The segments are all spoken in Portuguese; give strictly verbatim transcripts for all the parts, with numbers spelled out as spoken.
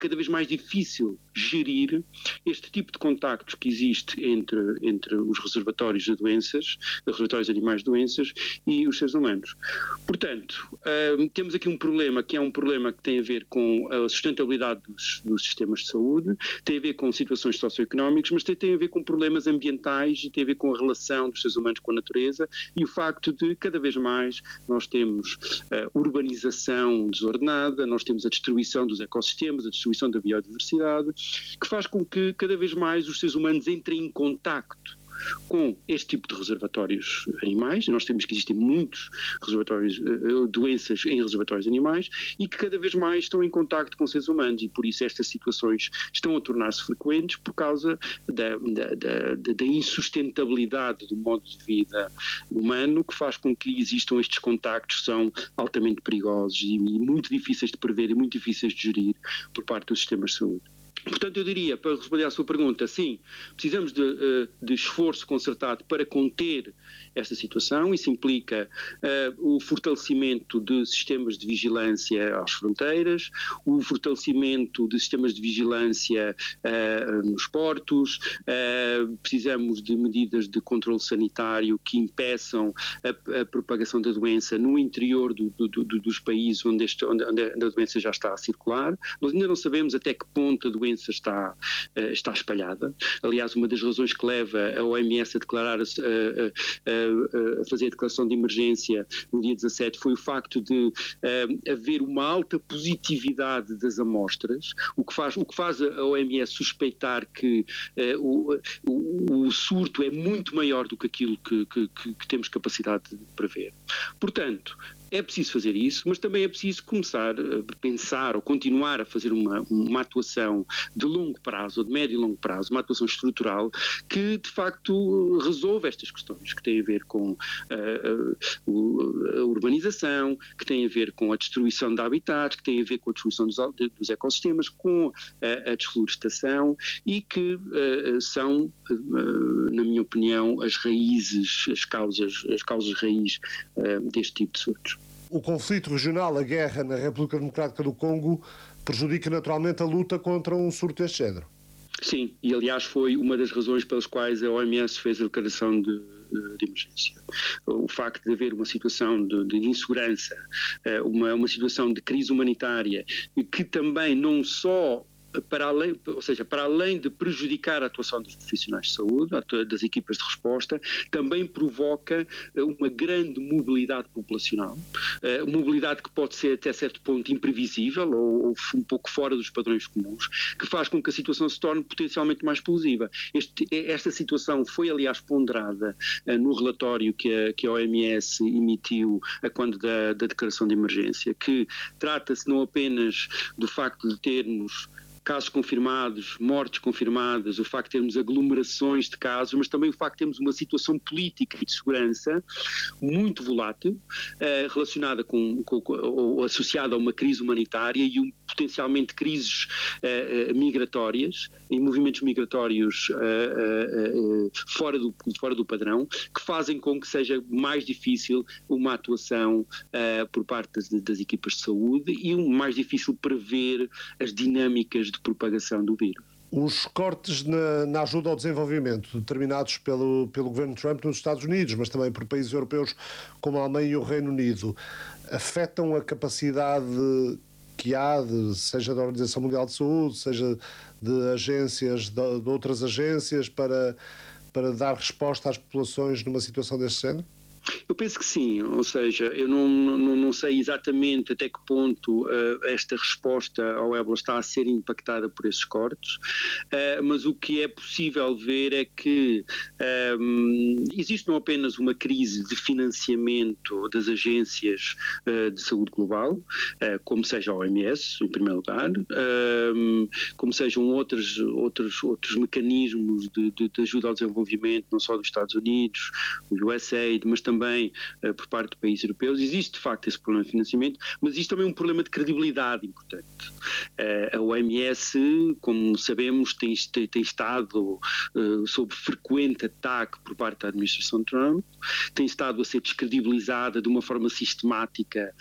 cada vez mais difícil gerir este tipo de contactos que existe entre, entre os reservatórios de doenças, os reservatórios de animais de doenças e os seres humanos. Portanto, uh, temos aqui um problema que é um problema que tem a ver com a sustentabilidade dos, dos sistemas de saúde, tem a ver com situações socioeconómicas, mas tem, tem a ver com problemas ambientais e tem a ver com a relação dos seres humanos com a natureza e o facto de cada vez mais nós temos uh, urbanização desordenada, nós temos a destruição dos ecossistemas, a destruição da biodiversidade, que faz com que cada vez mais os seres humanos entrem em contacto com este tipo de reservatórios animais. Nós temos que existem muitos reservatórios, uh, doenças em reservatórios animais e que cada vez mais estão em contacto com seres humanos e por isso estas situações estão a tornar-se frequentes por causa da, da, da, da insustentabilidade do modo de vida humano, que faz com que existam estes contactos que são altamente perigosos e, e muito difíceis de prever e muito difíceis de gerir por parte dos sistemas de saúde. Portanto, eu diria, para responder à sua pergunta, sim, precisamos de, de esforço concertado para conter esta situação. Isso implica uh, o fortalecimento de sistemas de vigilância às fronteiras, o fortalecimento de sistemas de vigilância uh, nos portos, uh, precisamos de medidas de controle sanitário que impeçam a, a propagação da doença no interior do, do, do, dos países onde, este, onde, onde a doença já está a circular. Nós ainda não sabemos até que ponto a doença está, uh, está espalhada. Aliás, uma das razões que leva a O M S a declarar a, a, a, a fazer a declaração de emergência no dia dezassete foi o facto de uh, haver uma alta positividade das amostras, o que faz, o que faz a O M S suspeitar que uh, o, o, o surto é muito maior do que aquilo que, que, que, que temos capacidade de prever. Portanto, é preciso fazer isso, mas também é preciso começar a pensar ou continuar a fazer uma, uma atuação de longo prazo, ou de médio e longo prazo, uma atuação estrutural que de facto resolva estas questões, que têm a ver com uh, a urbanização, que têm a ver com a destruição de habitats, que têm a ver com a destruição dos, dos ecossistemas, com a, a desflorestação e que uh, são, uh, na minha opinião, as raízes, as causas, as causas raiz uh, deste tipo de surtos. O conflito regional, a guerra na República Democrática do Congo, prejudica naturalmente a luta contra um surto deste género. Sim, e aliás foi uma das razões pelas quais a O M S fez a declaração de, de emergência. O facto de haver uma situação de, de insegurança, uma, uma situação de crise humanitária, que também não só para além, ou seja, para além de prejudicar a atuação dos profissionais de saúde, das equipas de resposta, também provoca uma grande mobilidade populacional, mobilidade que pode ser até certo ponto imprevisível ou, ou um pouco fora dos padrões comuns, que faz com que a situação se torne potencialmente mais explosiva. Este, esta situação foi aliás ponderada no relatório que a, que a O M S emitiu a quando da, da declaração de emergência, que trata-se não apenas do facto de termos casos confirmados, mortes confirmadas, o facto de termos aglomerações de casos, mas também o facto de termos uma situação política e de segurança muito volátil, eh, relacionada com, com, ou associada a uma crise humanitária e um, potencialmente crises eh, migratórias, e movimentos migratórios eh, eh, fora, do, fora do padrão, que fazem com que seja mais difícil uma atuação eh, por parte das, das equipas de saúde e mais difícil prever as dinâmicas de propagação do vírus. Os cortes na, na ajuda ao desenvolvimento, determinados pelo, pelo governo Trump nos Estados Unidos, mas também por países europeus como a Alemanha e o Reino Unido, afetam a capacidade que há, de, seja da Organização Mundial de Saúde, seja de agências, de, de outras agências, para, para dar resposta às populações numa situação deste género? Eu penso que sim, ou seja, eu não, não, não sei exatamente até que ponto uh, esta resposta ao ébola está a ser impactada por esses cortes, uh, mas o que é possível ver é que um, existe não apenas uma crise de financiamento das agências uh, de saúde global, uh, como seja a O M S, em primeiro lugar, uh, como sejam outros, outros, outros mecanismos de, de, de ajuda ao desenvolvimento, não só dos Estados Unidos, o U S A I D, mas também também uh, por parte de países europeus. Existe de facto esse problema de financiamento, mas existe também um problema de credibilidade importante. Uh, a O M S, como sabemos, tem, tem, tem estado uh, sob frequente ataque por parte da administração Trump, tem estado a ser descredibilizada de uma forma sistemática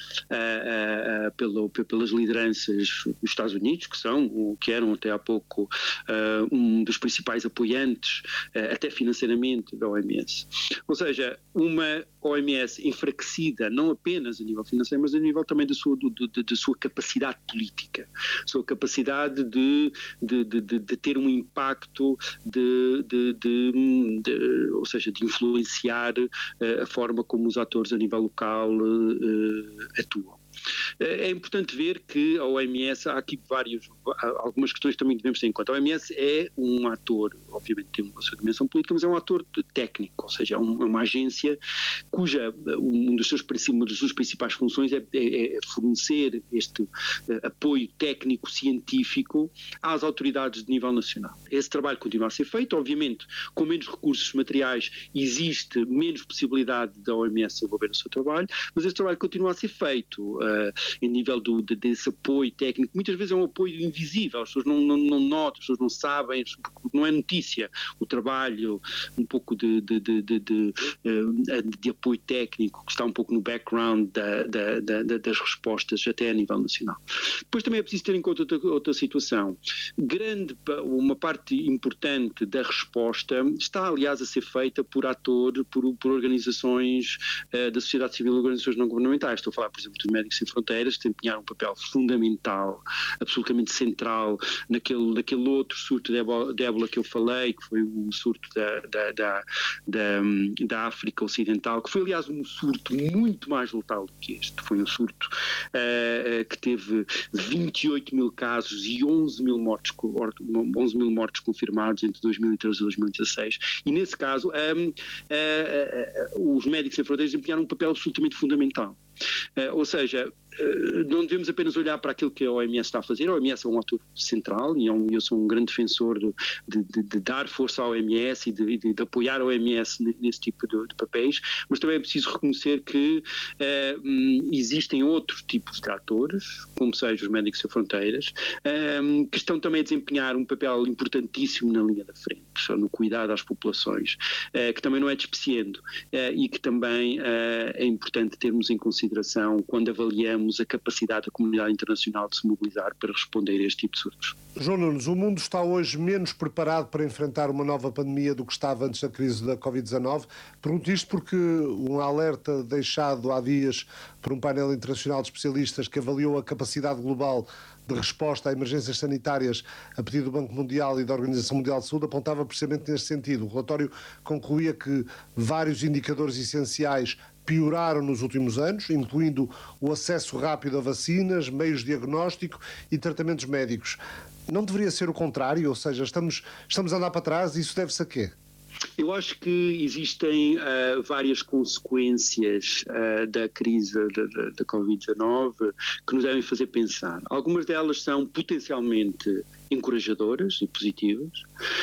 uh, uh, pelo, pelas lideranças dos Estados Unidos, que são, que eram até há pouco uh, um dos principais apoiantes, uh, até financeiramente, da O M S. Ou seja, uma O M S enfraquecida, não apenas a nível financeiro, mas a nível também da sua, de, de, de sua capacidade política, sua capacidade de, de, de, de ter um impacto, de, de, de, de, ou seja, de influenciar uh, a forma como os atores a nível local uh, atuam. É importante ver que a O M S, há aqui vários, algumas questões que também devemos ter em conta. A O M S é um ator, obviamente tem a sua dimensão política, mas é um ator técnico, ou seja, é uma agência cuja um dos seus uma das suas principais funções é, é fornecer este apoio técnico-científico às autoridades de nível nacional. Esse trabalho continua a ser feito, obviamente, com menos recursos materiais existe menos possibilidade da O M S desenvolver o seu trabalho, mas esse trabalho continua a ser feito. Uh, em nível do, de, desse apoio técnico, muitas vezes é um apoio invisível, as pessoas não, não, não notam, as pessoas não sabem, não é notícia o trabalho um pouco de, de, de, de, de, de apoio técnico que está um pouco no background da, da, da, das respostas até a nível nacional. Depois também é preciso ter em conta outra, outra situação. Grande, uma parte importante da resposta está aliás a ser feita por atores, por, por organizações uh, da sociedade civil, organizações não governamentais. Estou a falar, por exemplo, dos Médicos Sem Fronteiras, que desempenharam um papel fundamental, absolutamente central, naquele, naquele outro surto de ébola, de ébola que eu falei, que foi o surto da, da, da, da, da África Ocidental, que foi, aliás, um surto muito mais letal do que este. Foi um surto uh, que teve vinte e oito mil casos e onze mil mortes, onze mil mortes confirmados entre dois mil e treze e dois mil e dezasseis. E, nesse caso, um, uh, uh, os Médicos Sem Fronteiras desempenharam um papel absolutamente fundamental. Uh, ou seja, uh, não devemos apenas olhar para aquilo que a O M S está a fazer. A O M S é um ator central e é um, eu sou um grande defensor de, de, de dar força à O M S e de, de, de apoiar a O M S nesse tipo de, de papéis, mas também é preciso reconhecer que uh, um, existem outros tipos de atores, como sejam os Médicos Sem Fronteiras, um, que estão também a desempenhar um papel importantíssimo na linha da frente, no cuidado às populações, uh, que também não é despeciando uh, e que também uh, é importante termos em consideração quando avaliamos a capacidade da comunidade internacional de se mobilizar para responder a este tipo de surtos. João Nunes, o mundo está hoje menos preparado para enfrentar uma nova pandemia do que estava antes da crise da covid dezanove. Pergunto isto porque um alerta deixado há dias por um painel internacional de especialistas que avaliou a capacidade global de resposta a emergências sanitárias a pedido do Banco Mundial e da Organização Mundial de Saúde apontava precisamente neste sentido. O relatório concluía que vários indicadores essenciais pioraram nos últimos anos, incluindo o acesso rápido a vacinas, meios de diagnóstico e tratamentos médicos. Não deveria ser o contrário? Ou seja, estamos, estamos a andar para trás e isso deve-se a quê? Eu acho que existem uh, várias consequências uh, da crise da, da, da covid dezanove que nos devem fazer pensar. Algumas delas são potencialmente encorajadoras e positivas.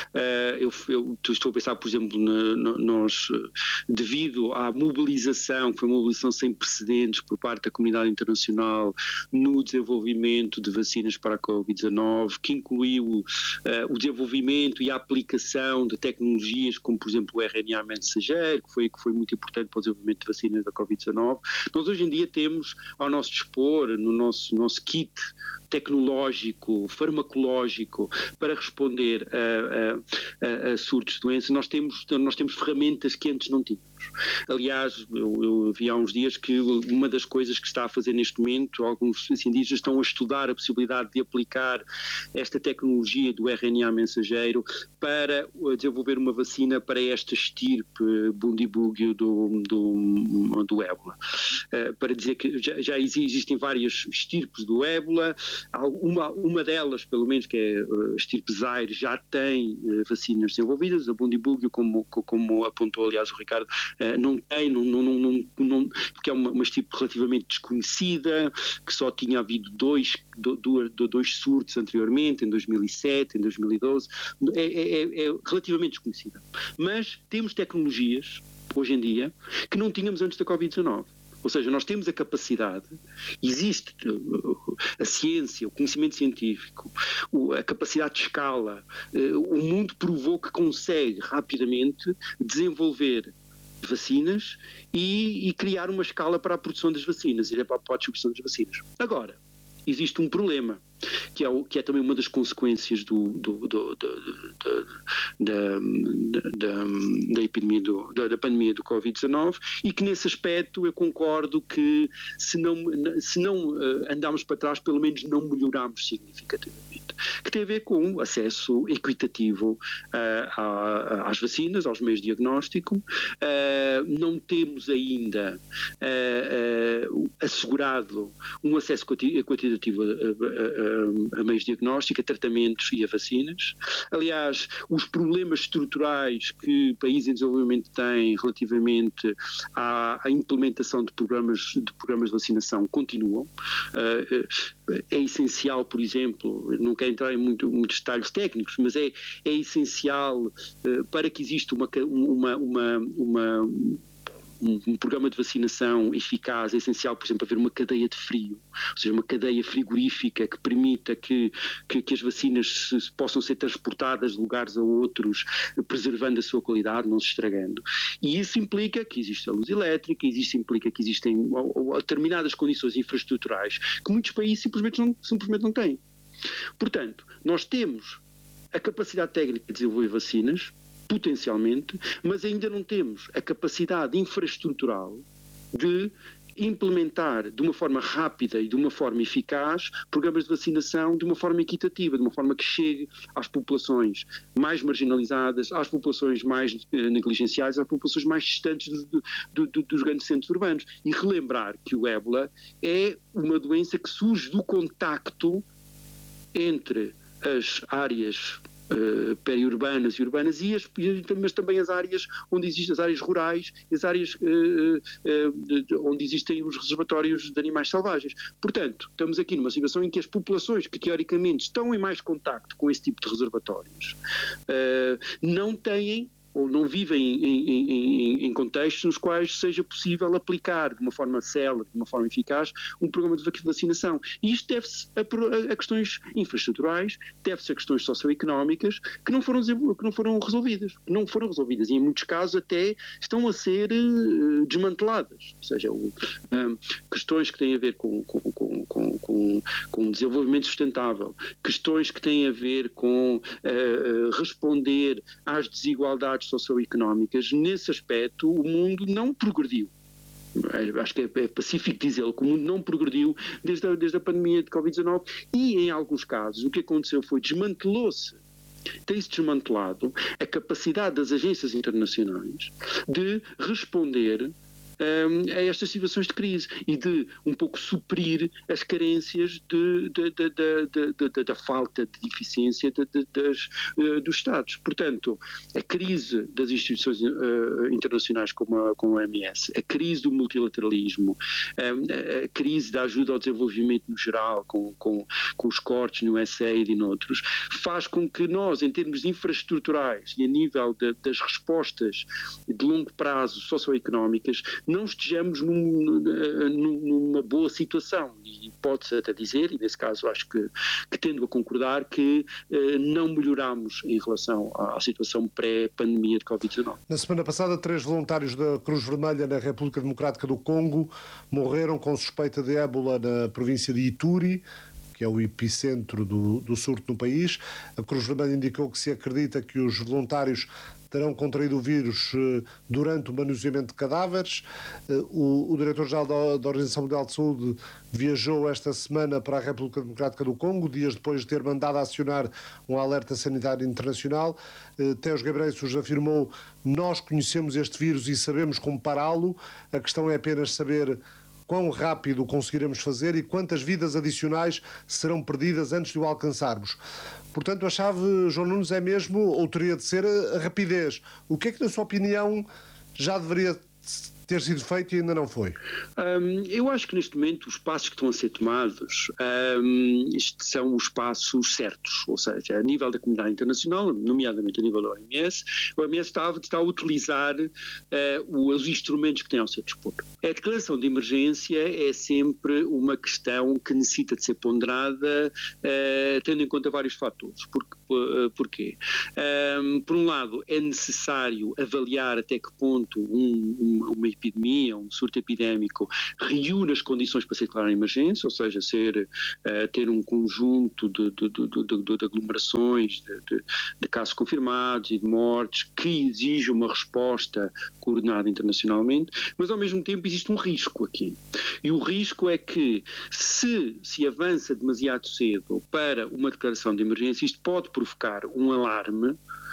Uh, eu, eu estou a pensar, por exemplo, na, na, nós, devido à mobilização, que foi uma mobilização sem precedentes por parte da comunidade internacional no desenvolvimento de vacinas para a covid dezanove, que incluiu uh, o desenvolvimento e a aplicação de tecnologias como, por exemplo, o R N A mensageiro, que foi, que foi muito importante para o desenvolvimento de vacinas da covid dezanove. Nós hoje em dia temos ao nosso dispor, no nosso, nosso kit tecnológico, farmacológico, para responder a, a, a surtos de doença, nós temos, nós temos ferramentas que antes não tínhamos. Aliás, eu, eu vi há uns dias que uma das coisas que está a fazer neste momento, alguns cientistas estão a estudar a possibilidade de aplicar esta tecnologia do R N A mensageiro para desenvolver uma vacina para esta estirpe bundibúgio do, do, do ébola. Uh, para dizer que já, já existem várias estirpes do ébola, uma, uma delas, pelo menos, que é a estirpe Zaire, já tem uh, vacinas desenvolvidas. A bundibúgio, como, como apontou aliás o Ricardo, uh, não tem, não, não, não, não, porque é uma, uma estirpe relativamente desconhecida, que só tinha havido dois, do, do, dois surtos anteriormente, em dois mil e sete, em dois mil e doze, é, é, é relativamente desconhecida. Mas temos tecnologias hoje em dia, que não tínhamos antes da covid dezanove. Ou seja, nós temos a capacidade, existe a ciência, o conhecimento científico, a capacidade de escala, o mundo provou que consegue rapidamente desenvolver vacinas e, e criar uma escala para a produção das vacinas e para a distribuição das vacinas. Agora, existe um problema, que é, o, que é também uma das consequências do, do, do, do, do, da, da, da, epidemia do, da, da pandemia do covid dezanove, e que nesse aspecto eu concordo que se não, se não andarmos para trás, pelo menos não melhoramos significativamente, que tem a ver com o acesso equitativo uh, a, às vacinas, aos meios de diagnóstico. Uh, não temos ainda uh, uh, assegurado um acesso equitativo a, a, a a meios de diagnóstico, a tratamentos e a vacinas. Aliás, os problemas estruturais que países em desenvolvimento têm relativamente à, à implementação de programas, de programas de vacinação continuam. Uh, é essencial, por exemplo, não quero entrar em muito, muitos detalhes técnicos, mas é, é essencial uh, para que exista uma, uma, uma, uma Um, um programa de vacinação eficaz, é essencial, por exemplo, haver uma cadeia de frio, ou seja, uma cadeia frigorífica que permita que, que, que as vacinas se, possam ser transportadas de lugares a outros, preservando a sua qualidade, não se estragando. E isso implica que existe a luz elétrica, isso implica que existem ou, ou, determinadas condições infraestruturais que muitos países simplesmente não, simplesmente não têm. Portanto, nós temos a capacidade técnica de desenvolver vacinas, potencialmente, mas ainda não temos a capacidade infraestrutural de implementar de uma forma rápida e de uma forma eficaz programas de vacinação de uma forma equitativa, de uma forma que chegue às populações mais marginalizadas, às populações mais eh, negligenciais, às populações mais distantes do, do, do, dos grandes centros urbanos. E relembrar que o ébola é uma doença que surge do contacto entre as áreas Uh, periurbanas e urbanas, e as, mas também as áreas onde existem as áreas rurais, as áreas uh, uh, de, de, onde existem os reservatórios de animais selvagens. Portanto, estamos aqui numa situação em que as populações que teoricamente estão em mais contacto com esse tipo de reservatórios uh, não têm ou não vivem em, em, em, em contextos nos quais seja possível aplicar de uma forma célere, de uma forma eficaz, um programa de vacinação. E isto deve-se a, a, a questões infraestruturais, deve-se a questões socioeconómicas que não foram, que não foram resolvidas. Não foram resolvidas e, em muitos casos, até estão a ser uh, desmanteladas. Ou seja, um, um, questões que têm a ver com, com, com, com, com, com desenvolvimento sustentável, questões que têm a ver com uh, responder às desigualdades socioeconómicas. Nesse aspecto, o mundo não progrediu. Acho que é pacífico dizê-lo, que o mundo não progrediu desde a, desde a pandemia de covid dezanove, e em alguns casos o que aconteceu foi desmantelou-se, tem-se desmantelado a capacidade das agências internacionais de responder Um, a estas situações de crise e de um pouco suprir as carências de, de, de, de, de, de, da falta de eficiência de, de, das, uh, dos Estados. Portanto, a crise das instituições uh, internacionais como a, como a O M S, a crise do multilateralismo, um, a crise da ajuda ao desenvolvimento no geral, com, com, com os cortes no U S A I D e noutros, faz com que nós, em termos infraestruturais e a nível de, das respostas de longo prazo socioeconómicas, não estejamos num, numa boa situação. E pode-se até dizer, e nesse caso acho que, que tendo a concordar, que eh, não melhoramos em relação à situação pré-pandemia de covid dezanove. Na semana passada, três voluntários da Cruz Vermelha na República Democrática do Congo morreram com suspeita de ébola na província de Ituri, que é o epicentro do, do surto no país. A Cruz Vermelha indicou que se acredita que os voluntários terão contraído o vírus durante o manuseamento de cadáveres. O, o diretor-geral da, da Organização Mundial de Saúde viajou esta semana para a República Democrática do Congo, dias depois de ter mandado acionar um alerta sanitário internacional. Teos Ghebreyesus afirmou: nós conhecemos este vírus e sabemos como pará-lo, a questão é apenas saber quão rápido conseguiremos fazer e quantas vidas adicionais serão perdidas antes de o alcançarmos. Portanto, a chave, João Nunes, é mesmo, ou teria de ser, a rapidez. O que é que, na sua opinião, já deveria ter sido feito e ainda não foi? Um, eu acho que neste momento os passos que estão a ser tomados um, são os passos certos, ou seja, a nível da comunidade internacional, nomeadamente a nível da O M S, a O M S está, está a utilizar uh, os instrumentos que tem ao seu dispor. A declaração de emergência é sempre uma questão que necessita de ser ponderada, uh, tendo em conta vários fatores. Por, uh, porquê? Um, por um lado, é necessário avaliar até que ponto um, uma, uma epidemia, um surto epidémico, reúne as condições para ser declarada emergência, ou seja, ser, uh, ter um conjunto de, de, de, de, de, de aglomerações, de, de, de casos confirmados e de mortes, que exige uma resposta coordenada internacionalmente, mas ao mesmo tempo existe um risco aqui. E o risco é que se se avança demasiado cedo para uma declaração de emergência, isto pode provocar um alarme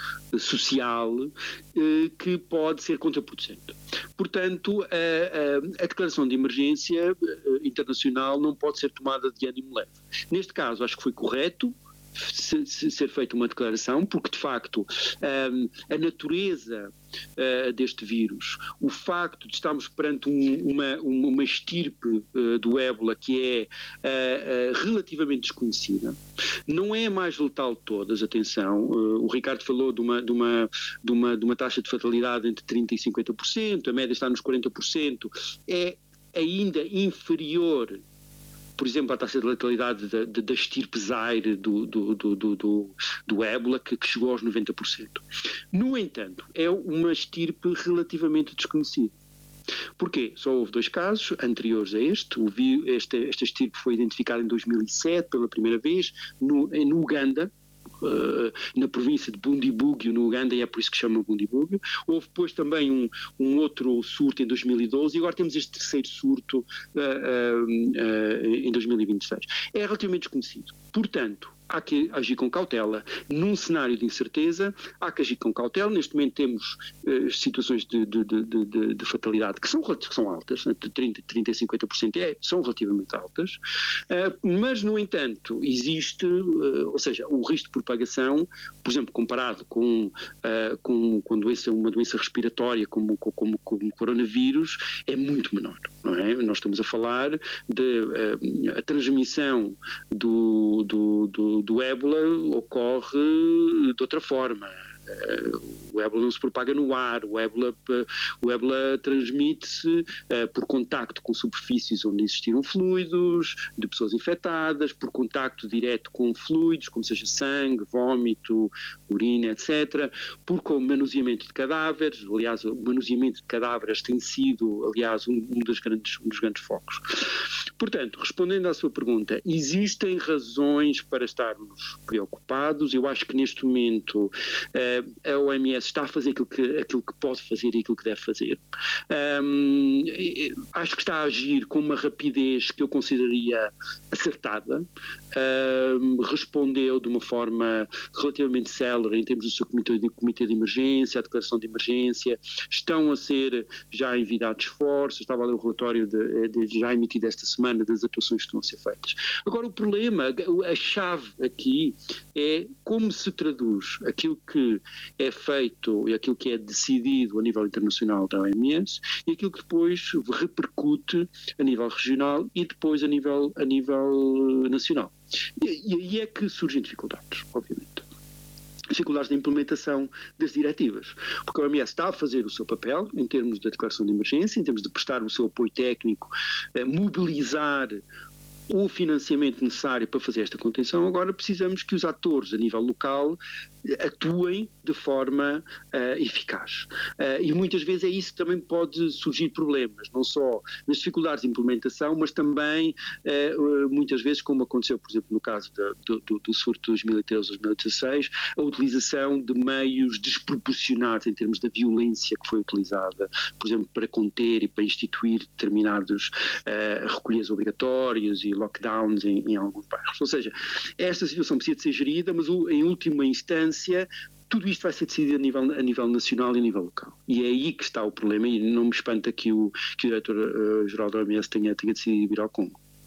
social eh, que pode ser contraproducente. Portanto, a, a, a declaração de emergência eh, internacional não pode ser tomada de ânimo leve. Neste caso, acho que foi correto Se, se ser feita uma declaração, porque de facto um, a natureza uh, deste vírus, o facto de estarmos perante um, uma, uma estirpe uh, do ébola que é uh, uh, relativamente desconhecida, não é a mais letal de todas, atenção, uh, o Ricardo falou de uma, de, uma, de, uma, de uma taxa de fatalidade entre trinta por cento e cinquenta por cento, a média está nos quarenta por cento, é ainda inferior, por exemplo, a taxa de letalidade da, da, da estirpe Zaire do, do, do, do, do, do ébola, que, que chegou aos noventa por cento. No entanto, é uma estirpe relativamente desconhecida. Porquê? Só houve dois casos anteriores a este. O, esta, esta estirpe foi identificada em dois mil e sete pela primeira vez no, no Uganda, Uh, na província de Bundibugyo, no Uganda, e é por isso que chama Bundibugyo. Houve depois também um, um outro surto em dois mil e doze e agora temos este terceiro surto uh, uh, uh, em dois mil e vinte e seis. É relativamente desconhecido. Portanto, há que agir com cautela. Num cenário de incerteza, há que agir com cautela. Neste momento temos uh, situações de, de, de, de, de fatalidade que são, que são altas, de trinta, trinta a cinquenta por cento é, são relativamente altas, uh, mas, no entanto, existe, uh, ou seja, o risco de propagação, por exemplo, comparado com, uh, com, com doença, uma doença respiratória como, como, como o coronavírus, é muito menor. Não é? Nós estamos a falar de uh, a transmissão do, do, do, do ébola ocorre de outra forma. O ébola não se propaga no ar, o ébola, o ébola transmite-se uh, por contacto com superfícies onde existiram fluidos, de pessoas infectadas, por contacto direto com fluidos, como seja sangue, vómito, urina, etcétera, por com manuseamento de cadáveres. Aliás, o manuseamento de cadáveres tem sido, aliás, um, um, dos, grandes, um dos grandes focos. Portanto, respondendo à sua pergunta, existem razões para estarmos preocupados. Eu acho que neste momento uh, a O M S está a fazer aquilo que, aquilo que pode fazer e aquilo que deve fazer. Um, acho que está a agir com uma rapidez que eu consideraria acertada. Um, respondeu de uma forma relativamente célere em termos do seu comitê de, comitê de emergência, a declaração de emergência. Estão a ser já enviados esforços. Estava a ler o relatório de, de, já emitido esta semana das atuações que estão a ser feitas. Agora, o problema, a chave aqui é como se traduz aquilo que é feito e aquilo que é decidido a nível internacional da O M S e aquilo que depois repercute a nível regional e depois a nível, a nível nacional. E aí é que surgem dificuldades, obviamente. Dificuldades de implementação das diretivas, porque a O M S está a fazer o seu papel em termos da declaração de emergência, em termos de prestar o seu apoio técnico, mobilizar o financiamento necessário para fazer esta contenção. Agora precisamos que os atores a nível local atuem de forma uh, eficaz. Uh, e muitas vezes é isso que também pode surgir problemas, não só nas dificuldades de implementação, mas também uh, muitas vezes, como aconteceu, por exemplo, no caso de, do, do, do surto de dois mil e treze a dois mil e dezasseis, a utilização de meios desproporcionados em termos da violência que foi utilizada, por exemplo, para conter e para instituir determinados uh, recolhas obrigatórias e lockdowns em, em alguns bairros. Ou seja, esta situação precisa de ser gerida, mas em última instância tudo isto vai ser decidido a nível, a nível nacional e a nível local. E é aí que está o problema, e não me espanta que o, que o diretor-geral da O M S tenha, tenha decidido vir ao Congo.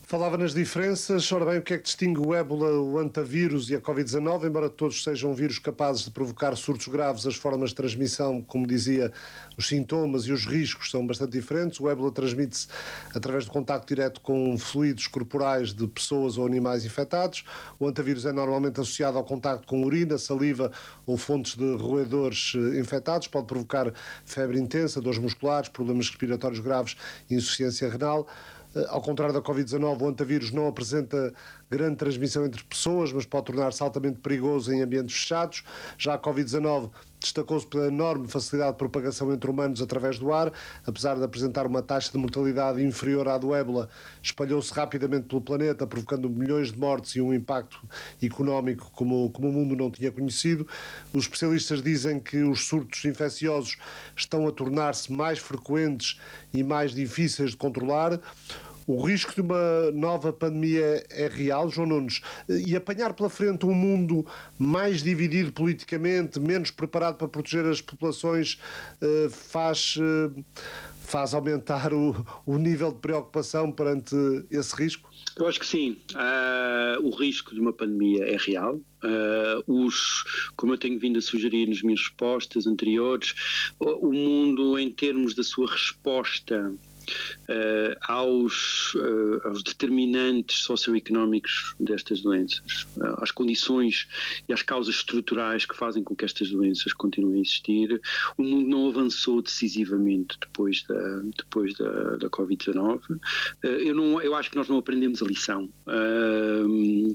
Falava nas diferenças. Ora bem, o que é que distingue o ébola, o antavírus e a covid dezanove? Embora todos sejam vírus capazes de provocar surtos graves, as formas de transmissão, como dizia, os sintomas e os riscos são bastante diferentes. O ébola transmite-se através do contacto direto com fluidos corporais de pessoas ou animais infectados. O antavírus é normalmente associado ao contacto com urina, saliva ou fontes de roedores infectados. Pode provocar febre intensa, dores musculares, problemas respiratórios graves e insuficiência renal. Ao contrário da covid dezanove, o antavírus não apresenta grande transmissão entre pessoas, mas pode tornar-se altamente perigoso em ambientes fechados. Já a covid dezanove destacou-se pela enorme facilidade de propagação entre humanos através do ar. Apesar de apresentar uma taxa de mortalidade inferior à do ébola, espalhou-se rapidamente pelo planeta, provocando milhões de mortes e um impacto económico como, como o mundo não tinha conhecido. Os especialistas dizem que os surtos infecciosos estão a tornar-se mais frequentes e mais difíceis de controlar. O risco de uma nova pandemia é real, João Nunes, e apanhar pela frente um mundo mais dividido politicamente, menos preparado para proteger as populações, faz, faz aumentar o, o nível de preocupação perante esse risco? Eu acho que sim. Uh, o risco de uma pandemia é real. Uh, os, como eu tenho vindo a sugerir nas minhas respostas anteriores, o, o mundo, em termos da sua resposta Uh, aos, uh, aos determinantes socioeconómicos destas doenças, uh, às condições e às causas estruturais que fazem com que estas doenças continuem a existir, o mundo não avançou decisivamente depois da, depois da, da covid dezanove. Uh, eu, não, eu acho que nós não aprendemos a lição. Uh,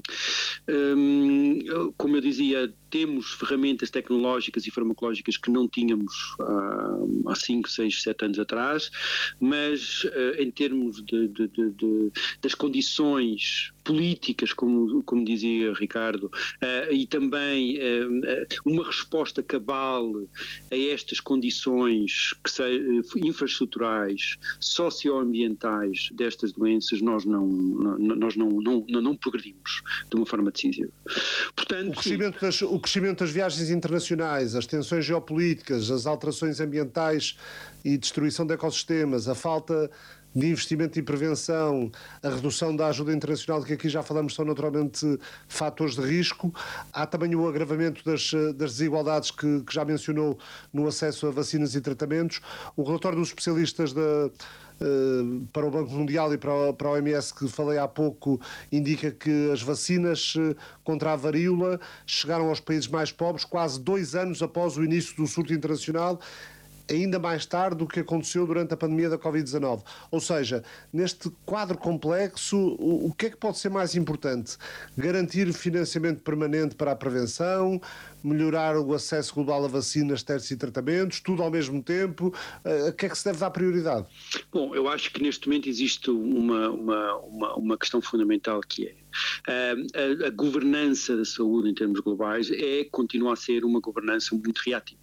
um, como eu dizia, temos ferramentas tecnológicas e farmacológicas que não tínhamos uh, há cinco, seis, sete anos atrás, mas uh, em termos de, de, de, de, das condições políticas, como, como dizia Ricardo, uh, e também uh, uma resposta cabal a estas condições que se, uh, infraestruturais, socioambientais destas doenças, nós não, não, nós não, não, não, não progredimos de uma forma decisiva. Portanto, o crescimento das, o crescimento das viagens internacionais, as tensões geopolíticas, as alterações ambientais e destruição de ecossistemas, a falta de investimento e prevenção, a redução da ajuda internacional, de que aqui já falamos, são naturalmente fatores de risco. Há também o agravamento das, das desigualdades que, que já mencionou no acesso a vacinas e tratamentos. O relatório dos especialistas da, para o Banco Mundial e para a, para a O M S, que falei há pouco, indica que as vacinas contra a varíola chegaram aos países mais pobres quase dois anos após o início do surto internacional, ainda mais tarde do que aconteceu durante a pandemia da covid dezanove. Ou seja, neste quadro complexo, o, o que é que pode ser mais importante? Garantir financiamento permanente para a prevenção, melhorar o acesso global a vacinas, testes e tratamentos, tudo ao mesmo tempo? A que é que se deve dar prioridade? Bom, eu acho que neste momento existe uma, uma, uma, uma questão fundamental, que é a, a, a governança da saúde em termos globais é, continua a ser uma governança muito reativa.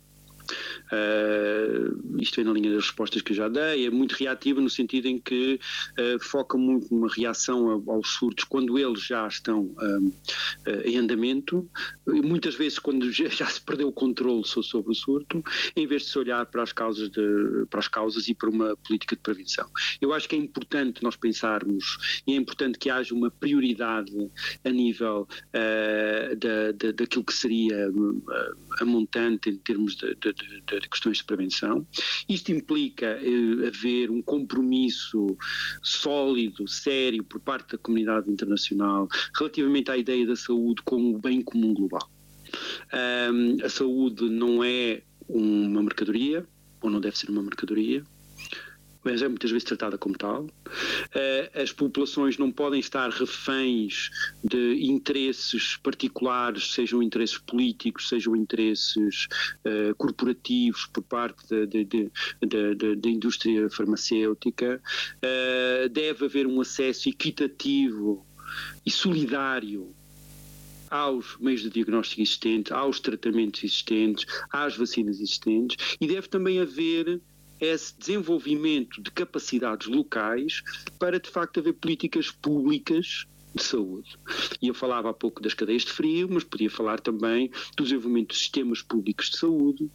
Uh, isto vem na linha das respostas que eu já dei, é muito reativa no sentido em que uh, foca muito numa reação a, aos surtos quando eles já estão uh, uh, em andamento, e muitas vezes quando já, já se perdeu o controle sobre o surto, em vez de se olhar para as causas, de, para as causas e para uma política de prevenção. Eu acho que é importante nós pensarmos, e é importante que haja uma prioridade a nível uh, da, da, daquilo que seria uh, a montante em termos de, de De, de questões de prevenção. Isto implica eh, haver um compromisso sólido, sério, por parte da comunidade internacional relativamente à ideia da saúde como bem comum global. Um, a saúde não é uma mercadoria, ou não deve ser uma mercadoria, mas é muitas vezes tratada como tal. As populações não podem estar reféns de interesses particulares, sejam interesses políticos, sejam interesses uh, corporativos por parte da indústria farmacêutica. Uh, deve haver um acesso equitativo e solidário aos meios de diagnóstico existentes, aos tratamentos existentes, às vacinas existentes, e deve também haver esse desenvolvimento de capacidades locais para, de facto, haver políticas públicas de saúde. E eu falava há pouco das cadeias de frio, mas podia falar também do desenvolvimento de sistemas públicos de saúde,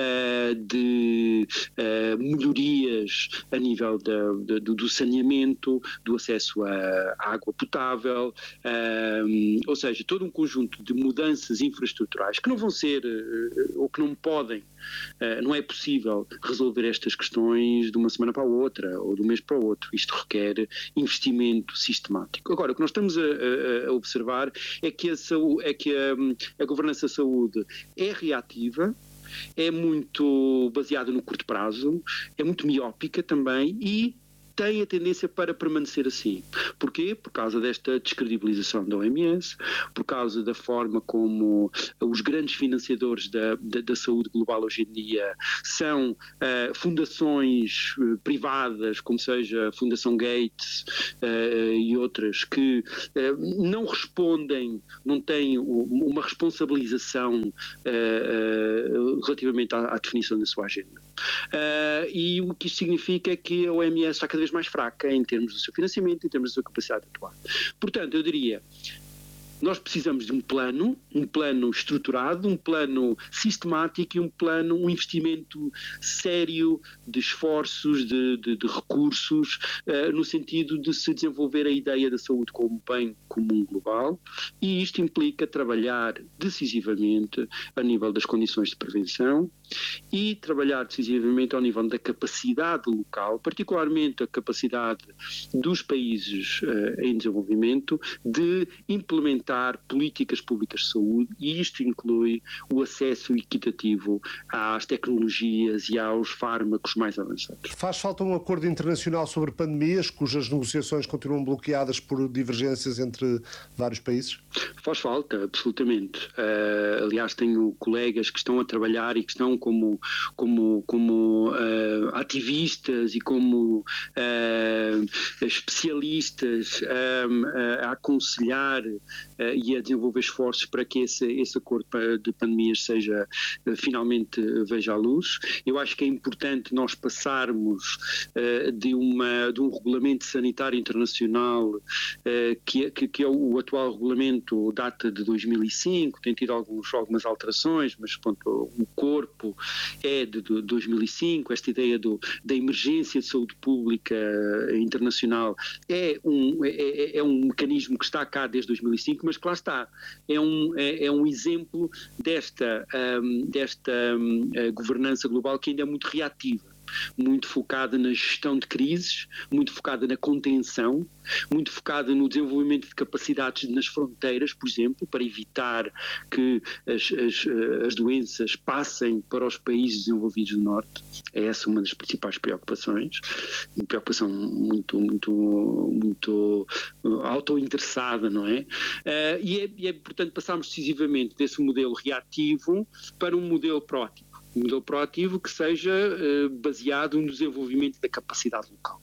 de melhorias a nível da, da, do saneamento, do acesso à água potável, ou seja, todo um conjunto de mudanças infraestruturais que não vão ser, ou que não podem, não é possível resolver estas questões de uma semana para a outra, ou de um mês para o outro. Isto requer investimento sistemático. Agora, o que nós estamos a, a observar é que, a, saúde, é que a, a governança da saúde é reativa, é muito baseada no curto prazo, é muito miópica também e tem a tendência para permanecer assim. Porquê? Por causa desta descredibilização da O M S, por causa da forma como os grandes financiadores da, da, da saúde global hoje em dia são uh, fundações uh, privadas, como seja a Fundação Gates uh, e outras, que uh, não respondem, não têm uma responsabilização uh, uh, relativamente à, à definição da sua agenda. Uh, e o que isto significa é que a O M S está cada vez mais fraca em termos do seu financiamento, em termos da sua capacidade de atuar. Portanto, eu diria, nós precisamos de um plano, um plano estruturado, um plano sistemático e um plano, um investimento sério de esforços, de, de, de recursos, uh, no sentido de se desenvolver a ideia da saúde como bem comum global, e isto implica trabalhar decisivamente a nível das condições de prevenção e trabalhar decisivamente ao nível da capacidade local, particularmente a capacidade dos países uh, em desenvolvimento de implementar políticas públicas de saúde, e isto inclui o acesso equitativo às tecnologias e aos fármacos mais avançados. Faz falta um acordo internacional sobre pandemias, cujas negociações continuam bloqueadas por divergências entre vários países? Faz falta, absolutamente. Uh, aliás, tenho colegas que estão a trabalhar e que estão como, como, como uh, ativistas e como uh, especialistas um, a aconselhar Uh, e a desenvolver esforços para que esse, esse acordo de pandemias seja uh, finalmente uh, veja a luz. Eu acho que é importante nós passarmos uh, de, uma, de um regulamento sanitário internacional uh, que, que, que é o, o atual regulamento, data de dois mil e cinco, tem tido alguns, algumas alterações, mas pronto, o corpo é de, de dois mil e cinco, esta ideia do, da emergência de saúde pública internacional é um, é, é um mecanismo que está cá desde dois mil e cinco, mas que lá está, é um, é, é um exemplo desta, um, desta um, governança global que ainda é muito reativa, muito focada na gestão de crises, muito focada na contenção, muito focada no desenvolvimento de capacidades nas fronteiras, por exemplo, para evitar que as, as, as doenças passem para os países desenvolvidos do Norte. É essa uma das principais preocupações, uma preocupação muito, muito, muito auto-interessada, não é? Uh, e é? E é importante passarmos decisivamente desse modelo reativo para um modelo proativo. Um modelo proativo que seja uh, baseado no desenvolvimento da capacidade local.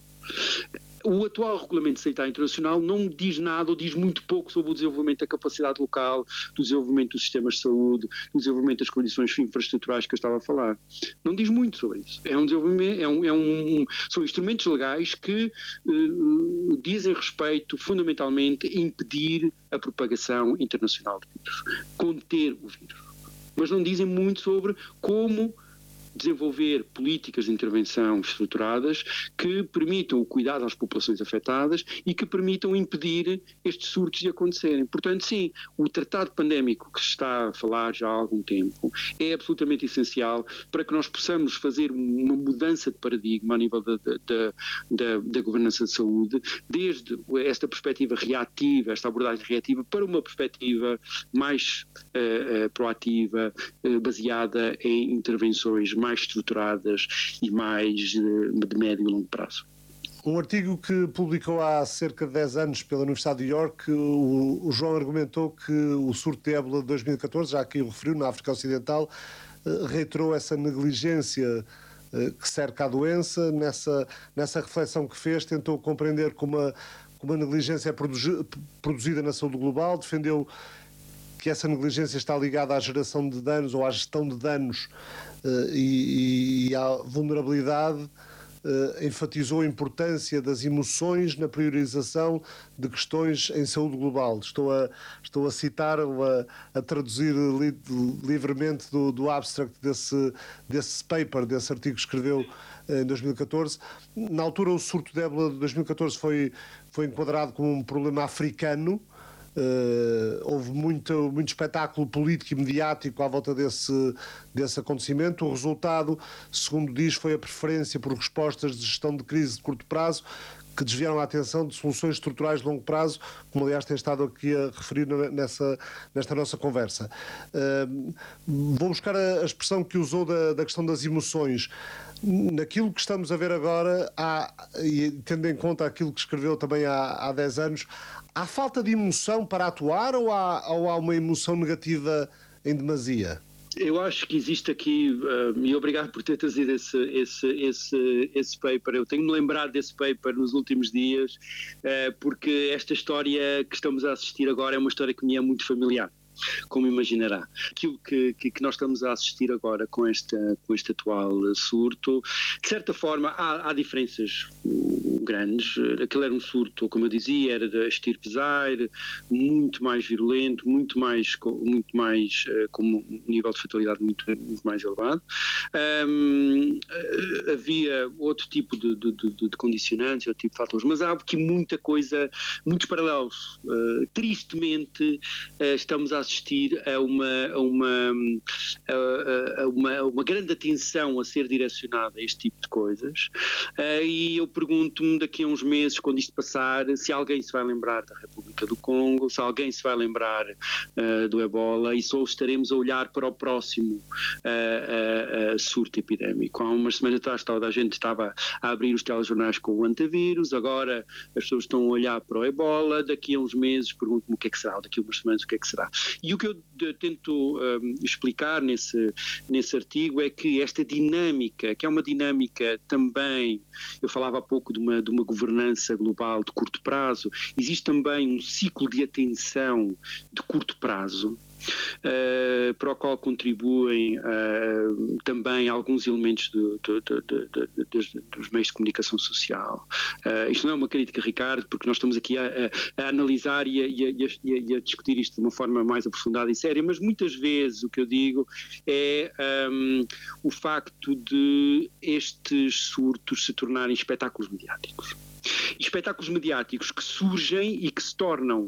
O atual Regulamento Sanitário Internacional não diz nada ou diz muito pouco sobre o desenvolvimento da capacidade local, do desenvolvimento dos sistemas de saúde, do desenvolvimento das condições infraestruturais que eu estava a falar. Não diz muito sobre isso. É um desenvolvimento, é um, é um, são instrumentos legais que uh, dizem respeito fundamentalmente a impedir a propagação internacional do vírus, conter o vírus. Mas não dizem muito sobre como desenvolver políticas de intervenção estruturadas que permitam o cuidado às populações afetadas e que permitam impedir estes surtos de acontecerem. Portanto, sim, o tratado pandémico que se está a falar já há algum tempo é absolutamente essencial para que nós possamos fazer uma mudança de paradigma a nível da, da, da, da governança de saúde, desde esta perspectiva reativa, esta abordagem reativa, para uma perspectiva mais uh, uh, proativa, uh, baseada em intervenções mais estruturadas e mais de médio e longo prazo. Um artigo que publicou há cerca de dez anos pela Universidade de York, o, o João argumentou que o surto de ébola de dois mil e catorze, já aqui o referiu, na África Ocidental, reiterou essa negligência que cerca a doença. Nessa, nessa reflexão que fez, tentou compreender como a, como a negligência é produzida na saúde global, defendeu que essa negligência está ligada à geração de danos ou à gestão de danos uh, e, e à vulnerabilidade uh, enfatizou a importância das emoções na priorização de questões em saúde global. Estou a, estou a citar ou a, a traduzir li, livremente do, do abstract desse, desse paper, desse artigo que escreveu em dois mil e catorze. Na altura, o surto de ébola de dois mil e catorze foi, foi enquadrado como um problema africano. Uh, houve muito, muito espetáculo político e mediático à volta desse, desse acontecimento. O resultado, segundo diz, foi a preferência por respostas de gestão de crise de curto prazo que desviaram a atenção de soluções estruturais de longo prazo, como aliás tem estado aqui a referir nessa, nesta nossa conversa. Uh, vou buscar a, a expressão que usou da, da questão das emoções. Naquilo que estamos a ver agora, há, e tendo em conta aquilo que escreveu também há, há dez anos, há falta de emoção para atuar ou há, ou há uma emoção negativa em demasia? Eu acho que existe aqui, uh, e obrigado por ter trazido esse, esse, esse, esse paper. Eu tenho-me lembrado desse paper nos últimos dias, uh, porque esta história que estamos a assistir agora é uma história que me é muito familiar, como imaginará. Aquilo que, que, que nós estamos a assistir agora com, esta, com este atual surto, de certa forma há, há diferenças grandes. Aquele era um surto, como eu dizia, era da estirpe Zaire, muito mais virulento, muito mais, muito mais com um nível de fatalidade muito, muito mais elevado. Um, havia outro tipo de, de, de, de condicionantes, outro tipo de fatores, mas há aqui muita coisa, muitos paralelos. Uh, tristemente, uh, estamos a assistir a uma, a uma, a, a uma, uma grande atenção a ser direcionada a este tipo de coisas, uh, e eu pergunto-me daqui a uns meses, quando isto passar, se alguém se vai lembrar da República do Congo, se alguém se vai lembrar uh, do Ebola, e só estaremos a olhar para o próximo uh, uh, uh, surto epidémico. Há umas semanas atrás toda a gente estava a abrir os telejornais com o antavírus, agora as pessoas estão a olhar para o Ebola, daqui a uns meses pergunto-me o que é que será, daqui a umas semanas o que é que será. E o que eu tento um, explicar nesse, nesse artigo é que esta dinâmica, que é uma dinâmica também, eu falava há pouco de uma, de uma governança global de curto prazo, existe também um ciclo de atenção de curto prazo, Uh, para o qual contribuem uh, também alguns elementos do, do, do, do, do, dos, dos meios de comunicação social. Uh, isto não é uma crítica, Ricardo, porque nós estamos aqui a, a, a analisar e a, e, a, e a discutir isto de uma forma mais aprofundada e séria, mas muitas vezes o que eu digo é um, o facto de estes surtos se tornarem espetáculos mediáticos. Espetáculos mediáticos que surgem e que se tornam uh,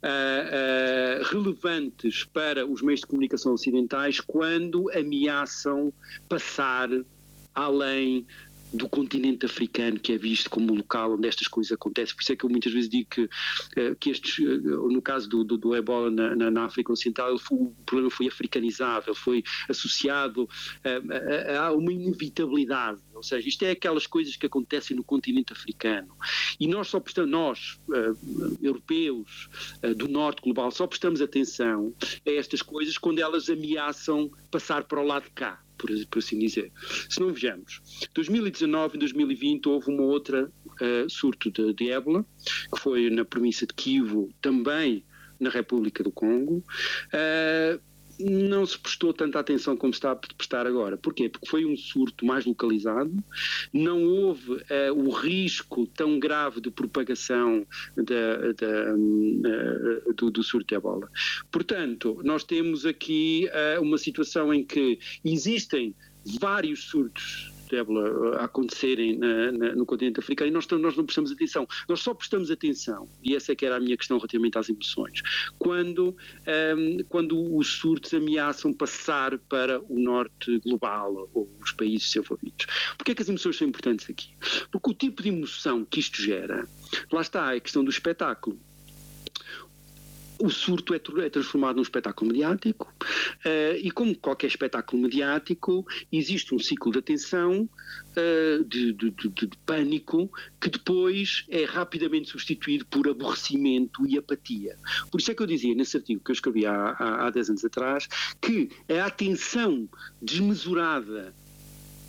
uh, relevantes para os meios de comunicação ocidentais quando ameaçam passar além do continente africano, que é visto como o local onde estas coisas acontecem. Por isso é que eu muitas vezes digo que, que estes, no caso do, do, do Ebola na, na, na África Ocidental, ele foi, o problema foi africanizado, ele foi associado a, a, a uma inevitabilidade. Ou seja, isto é aquelas coisas que acontecem no continente africano. E nós só prestamos, nós, uh, europeus, uh, do norte global, só prestamos atenção a estas coisas quando elas ameaçam passar para o lado de cá, por, por assim dizer. Se não vejamos, dois mil e dezanove e dois mil e vinte houve uma outra uh, surto de, de ébola, que foi na província de Kivu, também na República do Congo. Uh, não se prestou tanta atenção como se está a prestar agora. Porquê? Porque foi um surto mais localizado, não houve uh, o risco tão grave de propagação da, da, uh, do, do surto de ebola. Portanto, nós temos aqui uh, uma situação em que existem vários surtos de ébola a acontecerem na, na, no continente africano e nós, nós não prestamos atenção. Nós só prestamos atenção, e essa é que era a minha questão relativamente às emoções, quando, um, quando os surtos ameaçam passar para o norte global ou os países desenvolvidos. Porquê é que as emoções são importantes aqui? Porque o tipo de emoção que isto gera, lá está, é a questão do espetáculo. O surto é transformado num espetáculo mediático uh, e, como qualquer espetáculo mediático, existe um ciclo de atenção, uh, de, de, de, de pânico, que depois é rapidamente substituído por aborrecimento e apatia. Por isso é que eu dizia nesse artigo que eu escrevi há, há, há dez anos atrás que a atenção desmesurada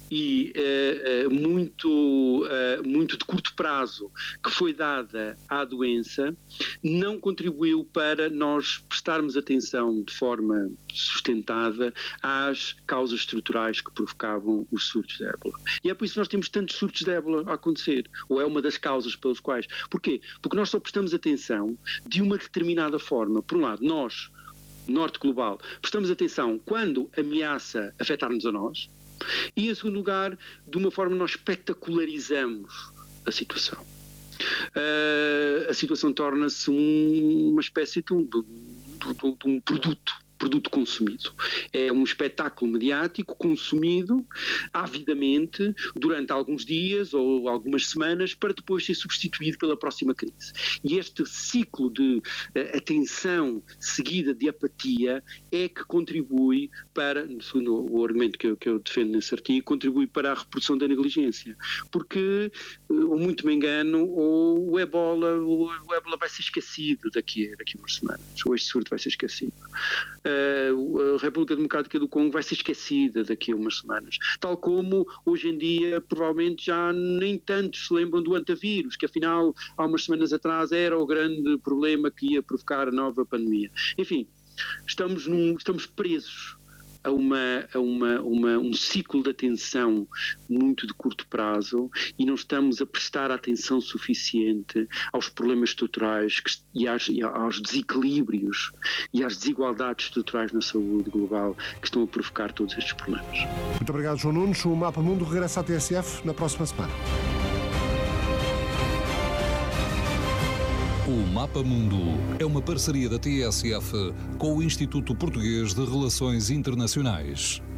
e uh, uh, muito, uh, muito de curto prazo que foi dada à doença não contribuiu para nós prestarmos atenção de forma sustentada às causas estruturais que provocavam os surtos de ébola. E é por isso que nós temos tantos surtos de ébola a acontecer, ou é uma das causas pelas quais. Porquê? Porque nós só prestamos atenção de uma determinada forma. Por um lado, nós, Norte Global, prestamos atenção quando ameaça afetar-nos a nós, e em segundo lugar, de uma forma nós espetacularizamos a situação. Uh, a situação torna-se um, uma espécie de um, de, de, de um produto. produto consumido. É um espetáculo mediático consumido avidamente durante alguns dias ou algumas semanas para depois ser substituído pela próxima crise. E este ciclo de uh, atenção seguida de apatia é que contribui para, segundo o argumento que eu, que eu defendo nesse artigo, contribui para a reprodução da negligência. Porque, uh, ou muito me engano, ou o ébola, o, o ébola vai ser esquecido daqui, daqui a umas semanas, ou este surto vai ser esquecido. Uh, a República Democrática do Congo vai ser esquecida daqui a umas semanas. Tal como, hoje em dia, provavelmente já nem tantos se lembram do antavírus, que afinal, há umas semanas atrás, era o grande problema que ia provocar a nova pandemia. Enfim, estamos, num, estamos presos a, uma, a uma, uma, um ciclo de atenção muito de curto prazo e não estamos a prestar atenção suficiente aos problemas estruturais que, e, às, e aos desequilíbrios e às desigualdades estruturais na saúde global que estão a provocar todos estes problemas. Muito obrigado, João Nunes. O Mapa Mundo regressa à T S F na próxima semana. O Mapa Mundo é uma parceria da T S F com o Instituto Português de Relações Internacionais.